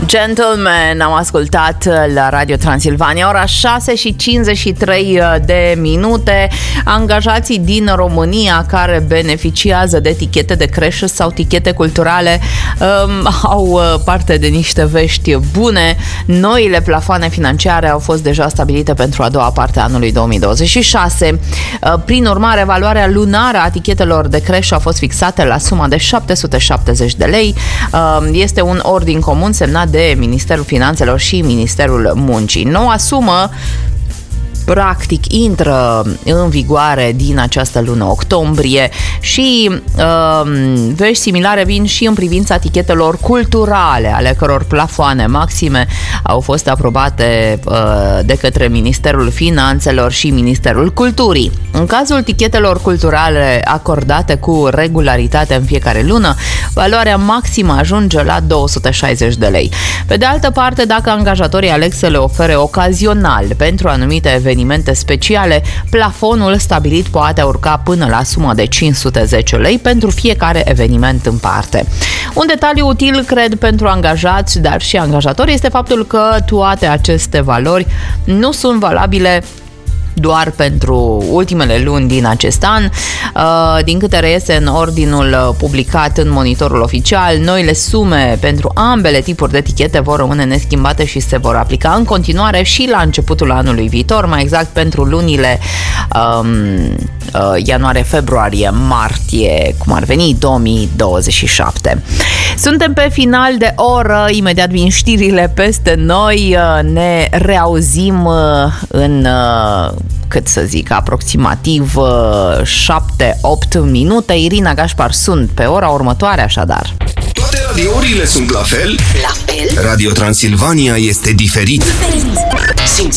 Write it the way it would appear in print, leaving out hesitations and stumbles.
Gentleman, am ascultat la Radio Transilvania, ora 6:53. Angajații din România care beneficiază de tichete de creșă sau tichete culturale au parte de niște vești bune. Noile plafoane financiare au fost deja stabilite pentru a doua parte a anului 2026. Prin urmare, valoarea lunară a tichetelor de creșă a fost fixată la suma de 770 de lei. Este un ordin comun semnat de Ministerul Finanțelor și Ministerul Muncii. Noua sumă practic intră în vigoare din această lună octombrie și vești similare vin și în privința tichetelor culturale, ale căror plafoane maxime au fost aprobate de către Ministerul Finanțelor și Ministerul Culturii. În cazul tichetelor culturale acordate cu regularitate în fiecare lună, valoarea maximă ajunge la 260 de lei. Pe de altă parte, dacă angajatorii aleg să le ofere ocazional pentru anumite evenimente speciale, plafonul stabilit poate urca până la suma de 510 lei pentru fiecare eveniment în parte. Un detaliu util, cred, pentru angajați, dar și angajatori, este faptul că toate aceste valori nu sunt valabile doar pentru ultimele luni din acest an. Din câte reiese în ordinul publicat în Monitorul Oficial, noile sume pentru ambele tipuri de etichete vor rămâne neschimbate și se vor aplica în continuare și la începutul anului viitor, mai exact pentru lunile ianuarie, februarie, martie, cum ar veni, 2027. Suntem pe final de oră, imediat vin știrile peste noi, ne reauzim în cât să zic, aproximativ 7-8 minute. Irina Gașpar sunt pe ora următoare, așadar. Toate radiourile sunt la fel? La fel? Radio Transilvania este diferit. Simți